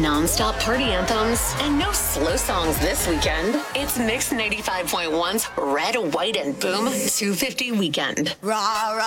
non-stop party anthems and no slow songs this weekend. It's Mix 95.1's Red, White, and Boom 250 Weekend. Rah, rah.